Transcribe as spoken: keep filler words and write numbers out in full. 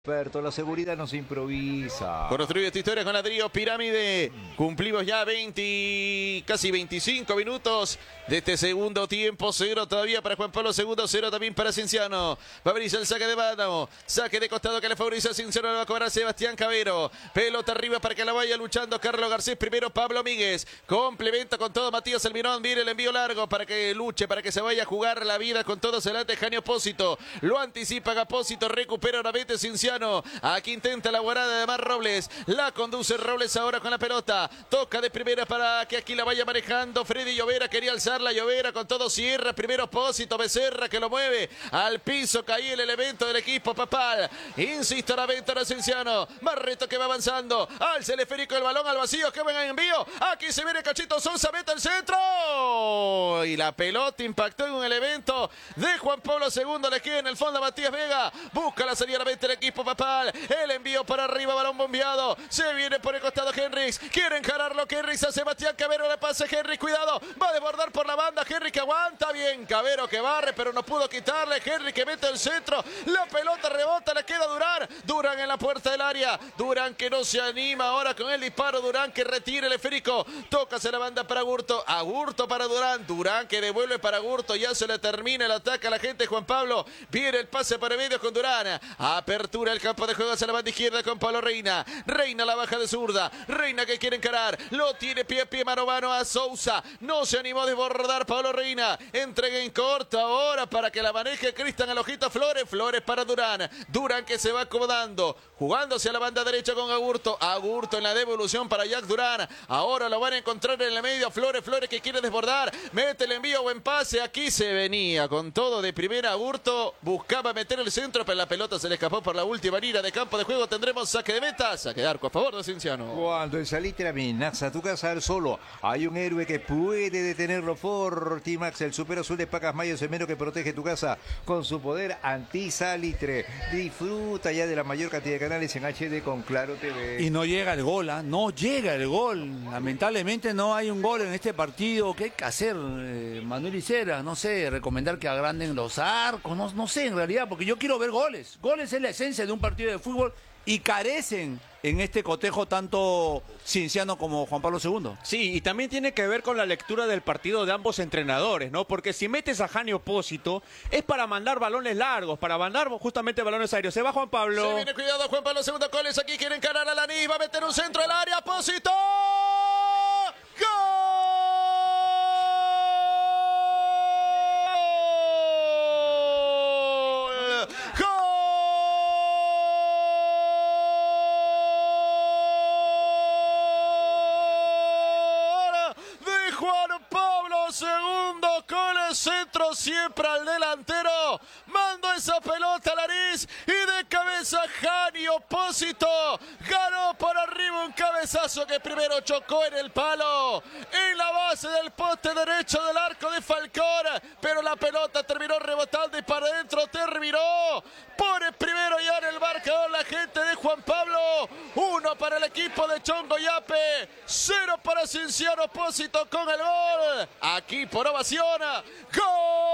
Experto, la seguridad no se improvisa. Construye esta historia con ladrillo pirámide. Cumplimos ya veinte, casi veinticinco minutos de este segundo tiempo. Cero todavía para Juan Pablo segundo, cero también para Cienciano. Va a abrirse el saque de mano. Saque de costado que le favorece a Cienciano. Lo va a cobrar Sebastián Cabero. Pelota arriba para que la vaya luchando Carlos Garcés. Primero Pablo Míguez. Complementa con todo Matías Almirón. Mire el envío largo para que luche, para que se vaya a jugar la vida con todo adelante Janio Apósito. Lo anticipa Apósito. Recupera nuevamente Cienciano. Aquí intenta la guarada de Mar Robles. La conduce Robles ahora con la pelota. Toca de primera para que aquí la vaya manejando Freddy Llovera. Quería alzarla Llovera con todo. Cierra primero Apósito. Becerra que lo mueve al piso. Cae el elemento del equipo papal. Insisto, la venta de Cienciano. Barreto que va avanzando. Alza el esférico del balón al vacío. Que venga en envío. Aquí se viene Cachito Sousa. Mete el centro. Y la pelota impactó en un elemento de Juan Pablo segundo. Le queda en el fondo a Matías Vega. Busca la salida a la venta del equipo papal. El envío para arriba, balón bombeado. Se viene por el costado Henrix. Quiere encararlo Henrix a Sebastián Cabero. Le pasa Henrix, cuidado. Va a desbordar por la banda. Henrix que aguanta bien. Cabero que barre, pero no pudo quitarle. Henrix que mete el centro. La pelota rebota, le queda Durán. Durán en la puerta del área. Durán que no se anima ahora con el disparo. Durán que retira el esférico. Tócase la banda para Agurto. Agurto para Durán. Durán que devuelve para Agurto. Ya se le termina el ataque a la gente Juan Pablo. Viene el pase para medio con Durán. Apertura el campo de juego hacia la banda izquierda con Pablo Reina. Reina la baja de zurda. Reina que quiere encarar. Lo tiene pie a pie, mano a mano a Sousa. No se animó a desbordar Pablo Reina. Entrega en corto ahora para que la maneje Cristian Alojito Flores. Flores para Durán. Durán que se va acomodando. Jugándose a la banda derecha con Agurto. Agurto en la devolución para Jack Durán. Ahora lo van a encontrar en el medio. Flores, Flores que quiere desbordar. Mete el envío, buen pase. Aquí se venía con todo de primera. Agurto buscaba meter el centro, pero la pelota se le escapó por la última línea de campo de juego. Tendremos saque de meta, saque de arco a favor de Cienciano. Cuando el Salitre amenaza a tu casa al solo, hay un héroe que puede detenerlo. Fortimax, el super azul de Pacas Mayo Semero que protege tu casa con su poder anti-salitre. Disfruta ya de la mayor cantidad de canales en H D con Claro T V. Y no llega el gol, ¿eh? No llega el gol. Lamentablemente no hay un gol en este partido. ¿Qué hay que hacer, eh, Manuel Isera? No sé, recomendar que agranden los arcos, no, no sé en realidad, porque yo quiero ver goles. Goles es la esencia de un partido de fútbol y carecen en este cotejo tanto Cienciano como Juan Pablo segundo. Sí, y también tiene que ver con la lectura del partido de ambos entrenadores, ¿no? Porque si metes a Janio Apósito es para mandar balones largos, para mandar justamente balones aéreos. Se va Juan Pablo. Se viene, cuidado Juan Pablo segundo. Coles aquí quiere encarar a Lanís. Va a meter un centro al área. Apósito. ¡Gol! Juan Pablo segundo con el centro siempre al delantero. Mando esa pelota a Lanís y de cabeza Janio Apósito. Ganó por arriba un cabezazo que primero chocó en el palo. En la base del poste derecho del arco de Falcón. Pero la pelota terminó rebotando y para adentro terminó. Pone primero ya en el marcador la gente de Juan Pablo. Uno para el equipo de Chongo Yape. Cero para Cienciano Apósito con el gol. Aquí por ovación. ¡Gol!